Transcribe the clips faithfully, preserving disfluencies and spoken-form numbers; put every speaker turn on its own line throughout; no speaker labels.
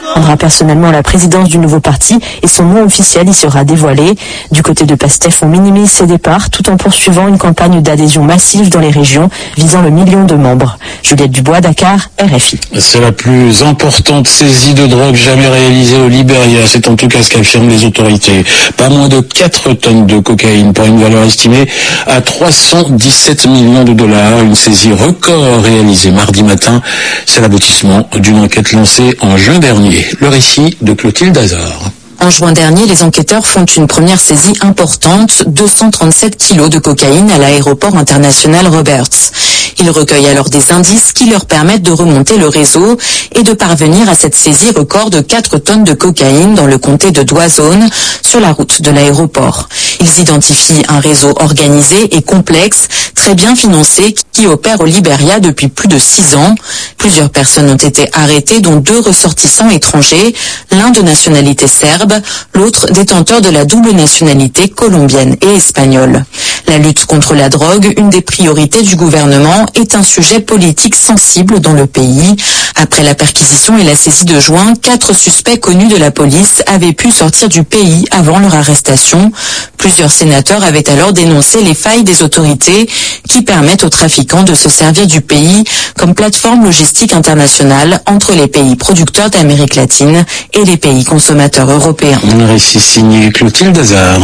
prendra personnellement la présidence du nouveau parti et son nom officiel y sera dévoilé. Du côté de PASTEF, on minimise ses départs tout en poursuivant une campagne d'adhésion massive dans les régions visant le million de membres. Juliette Dubois, Dakar, R F I.
C'est la plus importante saisie de drogue jamais réalisée au Libéria. C'est en tout cas ce qu'affirment les autorités. Pas moins de quatre tonnes de cocaïne pour une valeur estimée à trois cent dix-sept millions de dollars. Une saisie record réalisée mardi matin. C'est l'aboutissement d'une enquête lancée en juin dernier. Le récit de Clotilde Hazard.
En juin dernier, les enquêteurs font une première saisie importante, deux cent trente-sept kilos de cocaïne à l'aéroport international Roberts. Ils recueillent alors des indices qui leur permettent de remonter le réseau et de parvenir à cette saisie record de quatre tonnes de cocaïne dans le comté de Doisone, sur la route de l'aéroport. Ils identifient un réseau organisé et complexe, très bien financé, qui opère au Libéria depuis plus de six ans. Plusieurs personnes ont été arrêtées, dont deux ressortissants étrangers, l'un de nationalité serbe, l'autre détenteur de la double nationalité colombienne et espagnole. La lutte contre la drogue, une des priorités du gouvernement, est un sujet politique sensible dans le pays. Après la perquisition et la saisie de juin, quatre suspects connus de la police avaient pu sortir du pays avant leur arrestation. Plusieurs sénateurs avaient alors dénoncé les failles des autorités qui permettent aux trafiquants de se servir du pays comme plateforme logistique internationale entre les pays producteurs d'Amérique latine et les pays consommateurs européens.
Un récit signé Clotilde Hazard.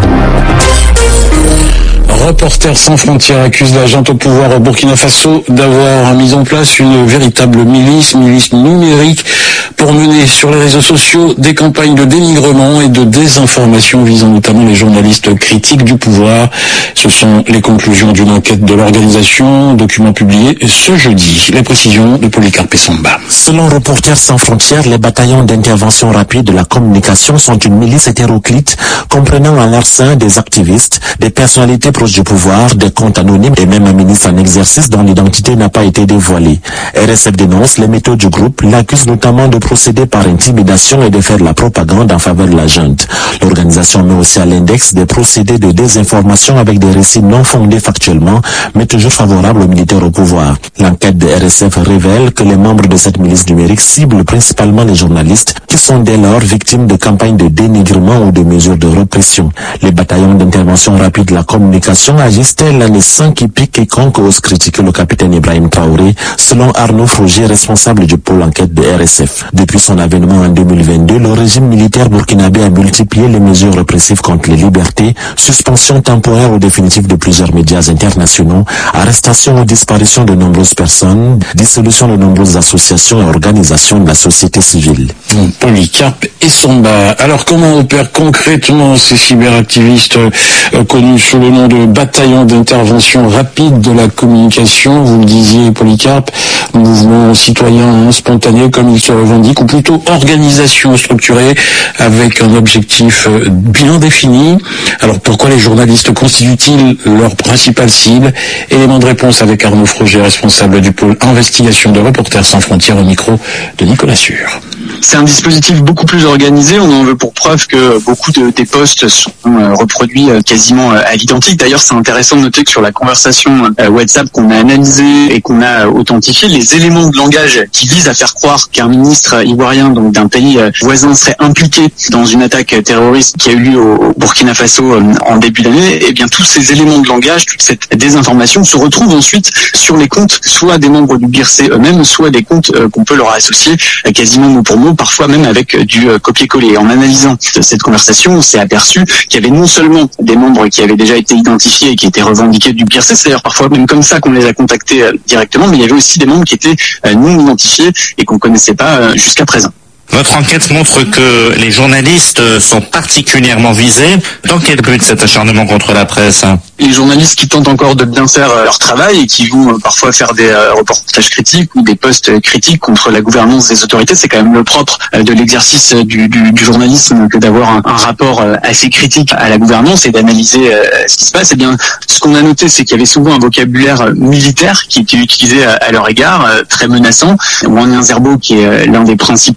Reporters sans frontières accuse la junte au pouvoir au Burkina Faso d'avoir mis en place une véritable milice, milice numérique, pour mener sur les réseaux sociaux des campagnes de dénigrement et de désinformation visant notamment les journalistes critiques du pouvoir. Ce sont les conclusions d'une enquête de l'organisation, document publié ce jeudi. Les précisions de Polycarpe Samba.
Selon Reporters sans frontières, les bataillons d'intervention rapide de la communication sont une milice hétéroclite comprenant en leur sein des activistes, des personnalités proches du pouvoir, des comptes anonymes et même un ministre en exercice dont l'identité n'a pas été dévoilée. R S F dénonce les méthodes du groupe, l'accuse notamment de procéder par intimidation et de faire de la propagande en faveur de la junte. L'organisation met aussi à l'index des procédés de désinformation avec des récits non fondés factuellement, mais toujours favorables aux militaires au pouvoir. L'enquête de R S F révèle que les membres de cette milice numérique ciblent principalement les journalistes qui sont dès lors victimes de campagnes de dénigrement ou de mesures de répression. Les bataillons d'intervention rapide de la communication agissent tels l'année sans qui pique quiconque ose critiquer le capitaine Ibrahim Traoré, selon Arnaud Froger, responsable du pôle enquête de R S F. Depuis son avènement en deux mille vingt-deux, le régime militaire burkinabé a multiplié les mesures répressives contre les libertés, suspension temporaire ou définitive de plusieurs médias internationaux, arrestation ou disparition de nombreuses personnes, dissolution de nombreuses associations et organisations de la société civile.
Polycarpe et Samba. Alors comment opèrent concrètement ces cyberactivistes euh, connus sous le nom de bataillon d'intervention rapide de la communication? Vous le disiez, Polycarpe, mouvement citoyen spontané comme il se revendique, ou plutôt organisation structurée avec un objectif bien défini. Alors pourquoi les journalistes constituent-ils leur principale cible? Élément de réponse avec Arnaud Froger, responsable du pôle investigation de Reporters sans frontières, au micro de Nicolas Sûr.
C'est un dispositif beaucoup plus organisé. On en veut pour preuve que beaucoup de, des posts sont euh, reproduits euh, quasiment euh, à l'identique. D'ailleurs, c'est intéressant de noter que sur la conversation euh, WhatsApp qu'on a analysée et qu'on a euh, authentifié, les éléments de langage qui visent à faire croire qu'un ministre ivoirien, donc d'un pays euh, voisin, serait impliqué dans une attaque terroriste qui a eu lieu au, au Burkina Faso euh, en début d'année, eh bien tous ces éléments de langage, toute cette désinformation se retrouvent ensuite sur les comptes, soit des membres du B I R C eux-mêmes, soit des comptes euh, qu'on peut leur associer euh, quasiment mot pour mot, parfois même avec du copier-coller. En analysant cette conversation, on s'est aperçu qu'il y avait non seulement des membres qui avaient déjà été identifiés et qui étaient revendiqués du B I R C, c'est d'ailleurs parfois même comme ça qu'on les a contactés directement, mais il y avait aussi des membres qui étaient non identifiés et qu'on ne connaissait pas jusqu'à présent.
Votre enquête montre que les journalistes sont particulièrement visés. Dans quel but cet acharnement contre la presse?
Les journalistes qui tentent encore de bien faire leur travail et qui vont parfois faire des reportages critiques ou des posts critiques contre la gouvernance des autorités, c'est quand même le propre de l'exercice du, du, du journalisme que d'avoir un, un rapport assez critique à la gouvernance et d'analyser ce qui se passe. Eh bien, ce qu'on a noté, c'est qu'il y avait souvent un vocabulaire militaire qui était utilisé à leur égard, très menaçant. Warner Zerbo, qui est l'un des principaux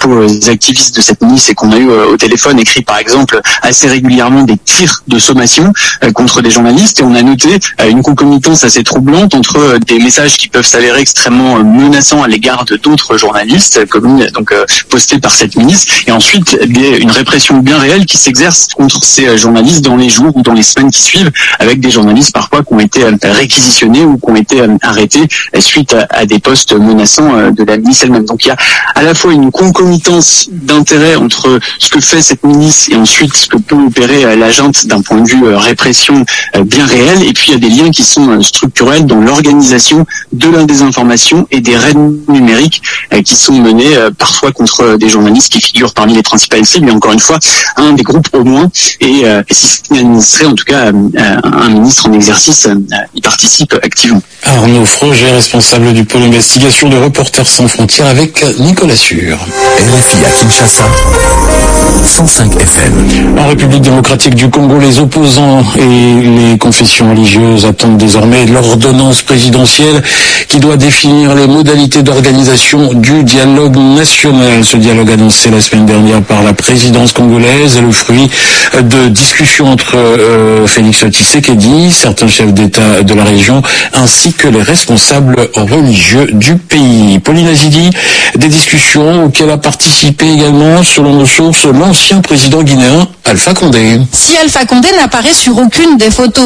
des activistes de cette milice et qu'on a eu au téléphone écrit par exemple assez régulièrement des tirs de sommation contre des journalistes, et on a noté une concomitance assez troublante entre des messages qui peuvent s'avérer extrêmement menaçants à l'égard de d'autres journalistes commis, donc postés par cette milice, et ensuite des, une répression bien réelle qui s'exerce contre ces journalistes dans les jours ou dans les semaines qui suivent, avec des journalistes parfois qui ont été réquisitionnés ou qui ont été arrêtés suite à, à des postes menaçants de la milice elle-même. Donc il y a à la fois une concomitance d'intérêts entre ce que fait cette milice et ensuite ce que peut opérer la junte d'un point de vue répression bien réel, et puis il y a des liens qui sont structurels dans l'organisation de la désinformation et des raids numériques qui sont menés parfois contre des journalistes qui figurent parmi les principales cibles, mais encore une fois, un des groupes au moins, et, et si c'est administré, en tout cas un ministre en exercice y participe activement.
Arnaud Froger, responsable du pôle investigation de Reporters sans frontières, avec Nicolas Sûr.
R F I à Kinshasa, cent cinq F M.
En République démocratique du Congo, les opposants et les confessions religieuses attendent désormais l'ordonnance présidentielle qui doit définir les modalités d'organisation du dialogue national. Ce dialogue annoncé la semaine dernière par la présidence congolaise est le fruit de discussions entre euh, Félix Tshisekedi, certains chefs d'État de la région, ainsi que les responsables religieux du pays. Pauline Azidi, des discussions auxquelles a participé également, selon nos sources, l'ancien président guinéen Alpha Condé.
Si Alpha Condé n'apparaît sur aucune des photos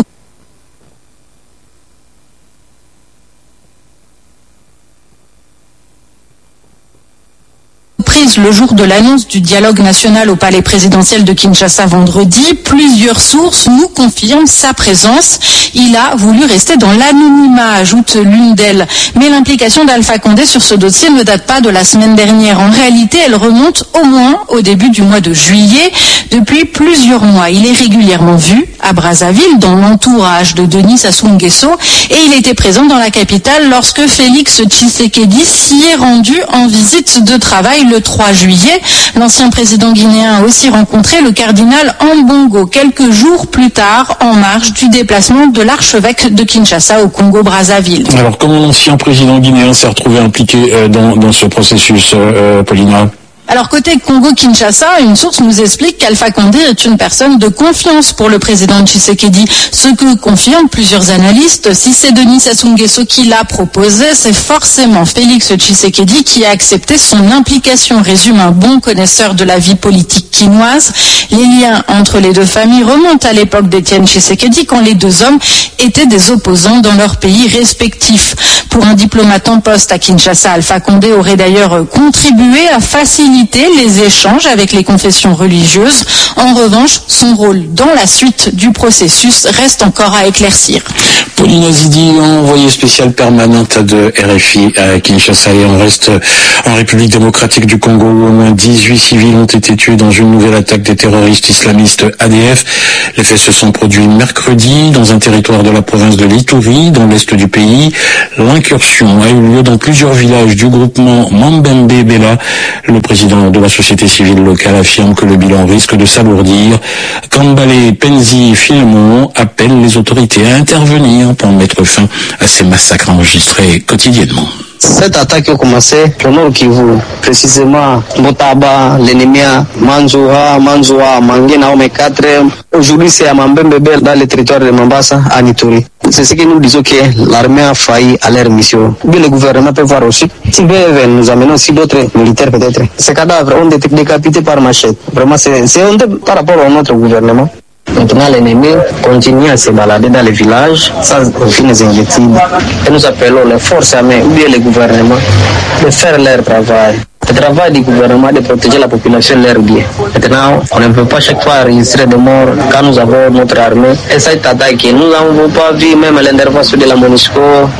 prise le jour de l'annonce du dialogue national au palais présidentiel de Kinshasa vendredi, plusieurs sources nous confirment sa présence. Il a voulu rester dans l'anonymat, ajoute l'une d'elles. Mais l'implication d'Alpha Condé sur ce dossier ne date pas de la semaine dernière. En réalité, elle remonte au moins au début du mois de juillet. Depuis plusieurs mois, il est régulièrement vu à Brazzaville, dans l'entourage de Denis Sassou Nguesso, et il était présent dans la capitale lorsque Félix Tshisekedi s'y est rendu en visite de travail le trois juillet. L'ancien président guinéen a aussi rencontré le cardinal Ambongo quelques jours plus tard, en marge du déplacement de l'archevêque de Kinshasa au Congo-Brazzaville.
Alors, comment l'ancien président guinéen s'est retrouvé impliqué euh, dans, dans ce processus, euh, Paulina ?
Alors côté Congo-Kinshasa, une source nous explique qu'Alpha Condé est une personne de confiance pour le président Tshisekedi, ce que confirment plusieurs analystes. Si c'est Denis Sassou Nguesso qui l'a proposé, c'est forcément Félix Tshisekedi qui a accepté son implication, résume un bon connaisseur de la vie politique quinoise. Les liens entre les deux familles remontent à l'époque d'Étienne Tshisekedi, quand les deux hommes étaient des opposants dans leurs pays respectifs. Pour un diplomate en poste à Kinshasa, Alpha Condé aurait d'ailleurs contribué à faciliter les échanges avec les confessions religieuses. En revanche, son rôle dans la suite du processus reste encore à éclaircir.
Pauline Azidi, envoyée spéciale permanente de R F I à Kinshasa, et on reste en République démocratique du Congo où au moins dix-huit civils ont été tués dans une nouvelle attaque des terroristes islamistes A D F. Les faits se sont produits mercredi dans un territoire de la province de l'Ituri, dans l'est du pays. L'incursion a eu lieu dans plusieurs villages du groupement Mambembe Bela. Le président de la société civile locale affirme que le bilan risque de s'alourdir. Kambale Penzi Filemon appelle les autorités à intervenir pour mettre fin à ces massacres enregistrés quotidiennement.
Cette attaque a commencé au nord Kivu, précisément Motaba, l'ennemi Manzoura, Manzoua, Mangena, Ome quatre. Aujourd'hui, c'est à Mambembe dans le territoire de Mambasa, à Ituri. C'est ce que nous disons que l'armée a failli à leur mission. Bien, le gouvernement peut voir aussi. Si veut nous amener aussi d'autres militaires peut-être. Ces cadavres ont été décapités par machette. Vraiment, c'est, c'est honte par rapport à notre gouvernement. Maintenant, l'ennemi continue à se balader dans les villages sans aucune inquiétude. Et nous appelons les forces armées ou bien le gouvernement de faire leur travail. Le travail du gouvernement de protéger la population leur bien. Maintenant, on ne peut pas chaque fois enregistrer des morts quand nous avons notre armée. Et cette attaque, nous n'avons pas vu même l'intervention de la MONUSCO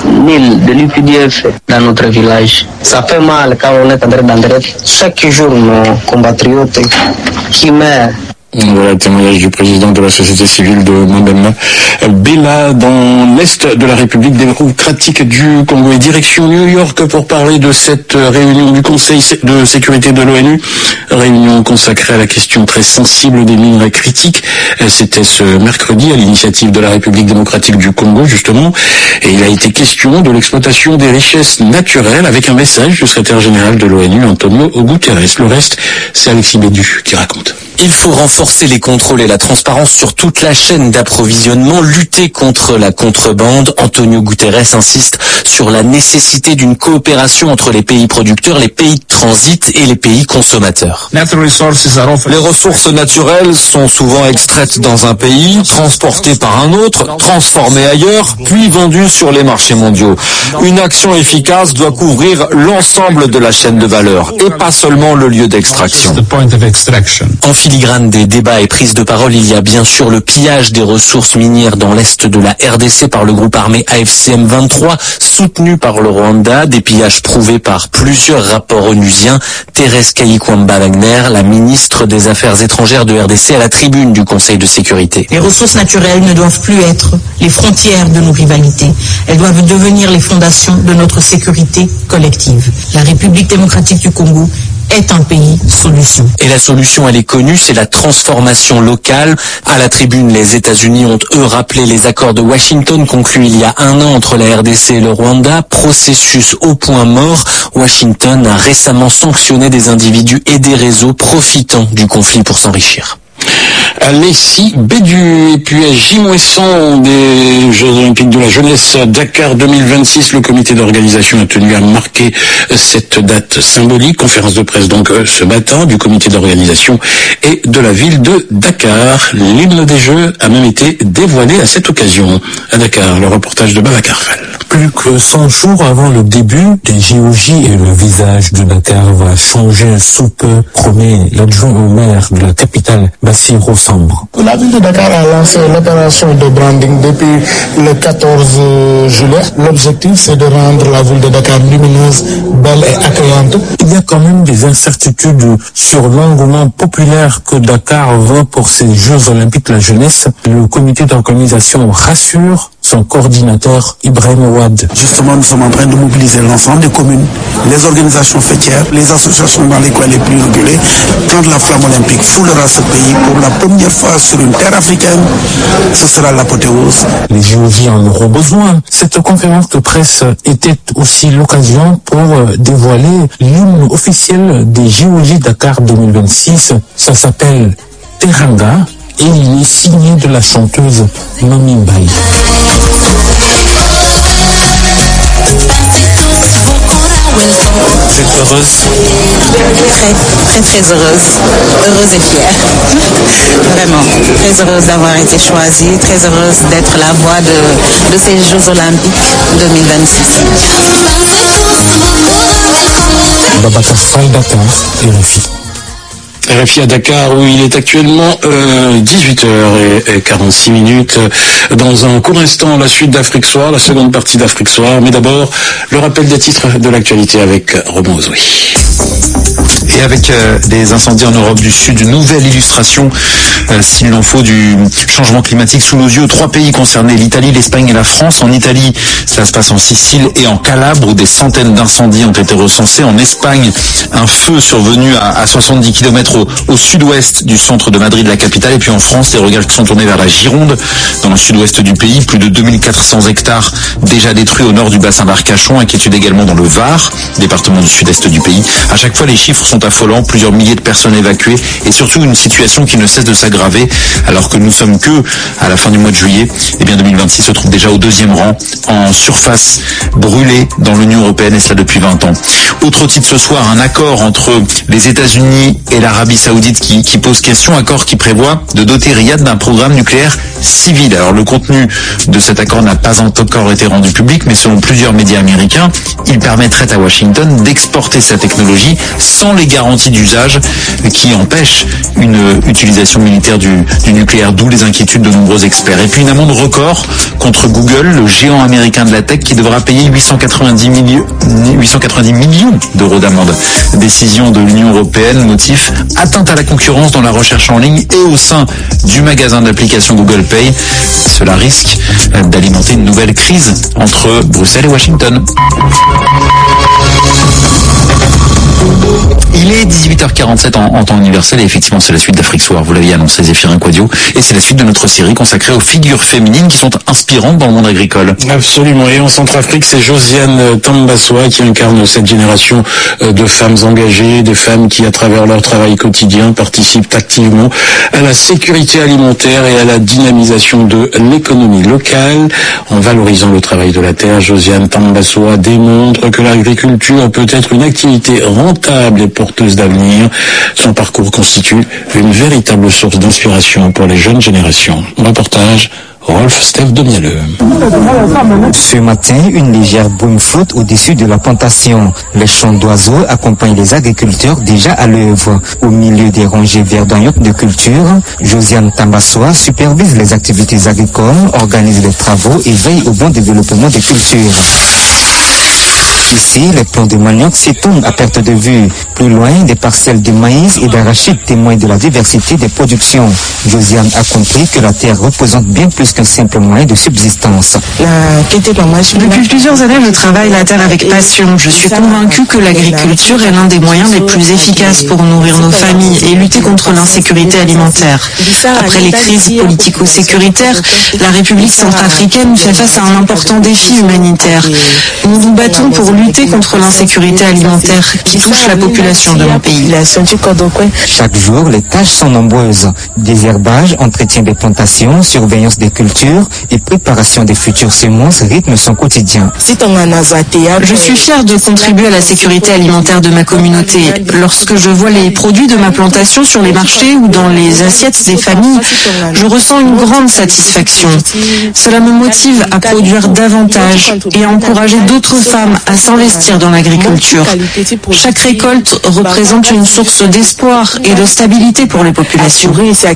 ni de l'U P D F dans notre village. Ça fait mal quand on est en train d'entrer chaque jour nos compatriotes qui meurent
Voilà le témoignage du président de la société civile de Mandemna Bella dans l'Est de la République démocratique du Congo. Et direction New York pour parler de cette réunion du Conseil de sécurité de l'ONU. Réunion consacrée à la question très sensible des minerais critiques. C'était ce mercredi à l'initiative de la République démocratique du Congo justement. Et il a été question de l'exploitation des richesses naturelles avec un message du secrétaire général de l'ONU, Antonio Guterres. Le reste, c'est Alexis Bédu qui raconte.
Il faut renforcer les contrôles et la transparence sur toute la chaîne d'approvisionnement, lutter contre la contrebande. Antonio Guterres insiste sur la nécessité d'une coopération entre les pays producteurs, les pays de transit et les pays consommateurs.
Les ressources naturelles sont souvent extraites dans un pays, transportées par un autre, transformées ailleurs, puis vendues sur les marchés mondiaux. Une action efficace doit couvrir l'ensemble de la chaîne de valeur et pas seulement le lieu d'extraction.
En filigrane des débats et prises de parole, il y a bien sûr le pillage des ressources minières dans l'est de la R D C par le groupe armé A F C M vingt-trois, soutenu par le Rwanda, des pillages prouvés par plusieurs rapports onusiens. Thérèse Kayikwamba-Wagner, la ministre des Affaires étrangères de R D C, à la tribune du Conseil de sécurité.
Les ressources naturelles ne doivent plus être les frontières de nos rivalités. Elles doivent devenir les fondations de notre sécurité collective. La République démocratique du Congo est un pays solution.
Et la solution, elle est connue, c'est la transformation locale. À la tribune, les États-Unis ont, eux, rappelé les accords de Washington conclus il y a un an entre la R D C et le Rwanda. Processus au point mort. Washington a récemment sanctionné des individus et des réseaux profitant du conflit pour s'enrichir.
Alexis Bédu. Et puis à J cent des Jeux Olympiques de la Jeunesse Dakar deux mille vingt-six, le comité d'organisation a tenu à marquer cette date symbolique. Conférence de presse donc ce matin du comité d'organisation et de la ville de Dakar. L'hymne des Jeux a même été dévoilé à cette occasion. À Dakar, le reportage de Babacar Fall.
Plus que cent jours avant le début des J O J et le visage de Dakar va changer sous peu, promet l'adjoint au maire de la capitale, Bassirou Sambre.
La ville de Dakar a lancé l'opération de branding depuis le quatorze juillet. L'objectif, c'est de rendre la ville de Dakar lumineuse, belle et accueillante.
Il y a quand même des incertitudes sur l'engouement populaire que Dakar veut pour ces Jeux Olympiques de la jeunesse. Le comité d'organisation rassure son coordinateur Ibrahim Ouad.
Justement, nous sommes en train de mobiliser l'ensemble des communes, les organisations fêtières, les associations dans les coins les plus reculés. Quand la flamme olympique foulera ce pays pour la première fois sur une terre africaine, ce sera l'apothéose.
Les J O J en auront besoin. Cette conférence de presse était aussi l'occasion pour dévoiler l'hymne officiel des J O J Dakar deux mille vingt-six. Ça s'appelle Teranga et il est signé de la chanteuse Mami Mbaye.
Vous êtes heureuse?
Très, très, très heureuse. Heureuse et fière. Vraiment. Très heureuse d'avoir été choisie. Très heureuse d'être la voix de, de ces Jeux Olympiques deux mille vingt-six.
Babacar Fall, Dakar, R F I.
R F I à Dakar où il est actuellement euh, dix-huit heures quarante-six minutes. Dans un court instant, la suite d'Afrique Soir, la seconde partie d'Afrique Soir. Mais d'abord, le rappel des titres de l'actualité avec Robin Ozoui.
Et avec euh, des incendies en Europe du Sud, une nouvelle illustration, euh, s'il en faut, du changement climatique sous nos yeux. Trois pays concernés, l'Italie, l'Espagne et la France. En Italie, cela se passe en Sicile et en Calabre, où des centaines d'incendies ont été recensés. En Espagne, un feu survenu à, à soixante-dix kilomètres au, au sud-ouest du centre de Madrid, la capitale. Et puis en France, les regards sont tournés vers la Gironde, dans le sud-ouest du pays. Plus de deux mille quatre cents hectares déjà détruits au nord du bassin d'Arcachon. Inquiétude également dans le Var, département du sud-est du pays. À chaque fois, les chiffres sont affolants, plusieurs milliers de personnes évacuées et surtout une situation qui ne cesse de s'aggraver alors que nous sommes que à la fin du mois de juillet. Et bien deux mille vingt-six se trouve déjà au deuxième rang en surface brûlée dans l'Union européenne et cela depuis vingt ans. Autre titre ce soir, un accord entre les États-Unis et l'Arabie Saoudite qui, qui pose question, accord qui prévoit de doter Riyad d'un programme nucléaire civil. Alors le contenu de cet accord n'a pas encore été rendu public, mais selon plusieurs médias américains, il permettrait à Washington d'exporter sa technologie sans les garanties d'usage qui empêchent une utilisation militaire du, du nucléaire, d'où les inquiétudes de nombreux experts. Et puis une amende record contre Google, le géant américain de la tech, qui devra payer huit cent quatre-vingt-dix millions d'euros d'amende. Décision de l'Union européenne, motif atteinte à la concurrence dans la recherche en ligne et au sein du magasin d'applications Google Pay. Cela risque d'alimenter une nouvelle crise entre Bruxelles et Washington. Il est dix-huit heures quarante-sept en, en temps universel et effectivement c'est la suite d'Afrique Soir, vous l'aviez annoncé Zéphirin Quadio, et c'est la suite de notre série consacrée aux figures féminines qui sont inspirantes dans le monde agricole.
Absolument, et en Centrafrique c'est Josiane Tambassoa qui incarne cette génération de femmes engagées, des femmes qui à travers leur travail quotidien participent activement à la sécurité alimentaire et à la dynamisation de l'économie locale. En valorisant le travail de la terre, Josiane Tambassoa démontre que l'agriculture peut être une activité rentable et porteuse d'avenir. Son parcours constitue une véritable source d'inspiration pour les jeunes générations. Reportage Rolf Steph de Mielleux.
Ce matin, une légère brume flotte au-dessus de la plantation. Les chants d'oiseaux accompagnent les agriculteurs déjà à l'œuvre. Au milieu des rangées verdoyantes de culture, Josiane Tambassoa supervise les activités agricoles, organise les travaux et veille au bon développement des cultures. Ici, les plants de manioc s'étendent à perte de vue. Plus loin, des parcelles de maïs et d'arachides témoignent de la diversité des productions. Josiane a compris que la terre représente bien plus qu'un simple moyen de subsistance.
Depuis plusieurs années, je travaille la terre avec passion. Je suis convaincue que l'agriculture est l'un des moyens les plus efficaces pour nourrir nos familles et lutter contre l'insécurité alimentaire. Après les crises politico-sécuritaires, la République centrafricaine fait face à un important défi humanitaire. Nous nous battons pour lutter contre l'insécurité alimentaire qui touche la population de mon pays.
Chaque jour, les tâches sont nombreuses. Désherbage, entretien des plantations, surveillance des cultures et préparation des futures semences rythment son quotidien.
Je suis fière de contribuer à la sécurité alimentaire de ma communauté. Lorsque je vois les produits de ma plantation sur les marchés ou dans les assiettes des familles, je ressens une grande satisfaction. Cela me motive à produire davantage et à encourager d'autres femmes à s'investir dans l'agriculture. Chaque récolte représente une source d'espoir et de stabilité pour les populations.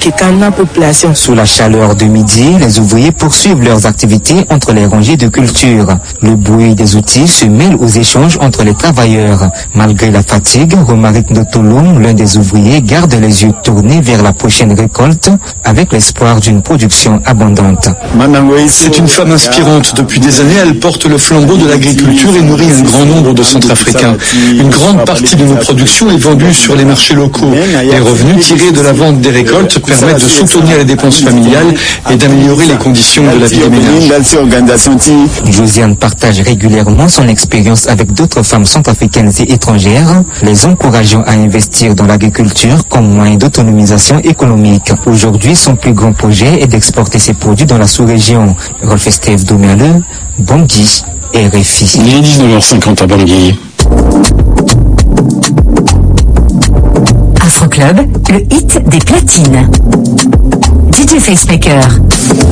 Sous la chaleur de midi, les ouvriers poursuivent leurs activités entre les rangées de culture. Le bruit des outils se mêle aux échanges entre les travailleurs. Malgré la fatigue, Romaric Ndotolum, l'un des ouvriers, garde les yeux tournés vers la prochaine récolte avec l'espoir d'une production abondante.
C'est une femme inspirante. Depuis des années, elle porte le flambeau de l'agriculture et nourrit un grand nombre de Centrafricains. Une grande partie de nos productions est vendue sur les marchés locaux. Les revenus tirés de la vente des récoltes permettent de soutenir les dépenses familiales et d'améliorer les conditions de la vie des ménages.
Josiane partage régulièrement son expérience avec d'autres femmes centrafricaines et étrangères, les encourageant à investir dans l'agriculture comme moyen d'autonomisation économique. Aujourd'hui, son plus grand projet est d'exporter ses produits dans la sous-région. Rolf Steph Domialeux, Bangui, R F I.
Il est dix-neuf heures cinquante à Bangui.
Afro Club, le hit des platines. D J Facemaker.